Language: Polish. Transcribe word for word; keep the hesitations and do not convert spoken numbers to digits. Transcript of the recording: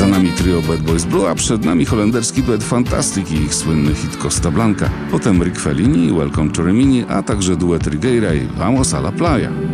Za nami trio Bad Boys Blue, a przed nami holenderski duet Fantastic i ich słynny hit Costa Blanca. Potem Rick Fellini i Welcome to Rimini, a także duet Rigueira i Vamos a la Playa.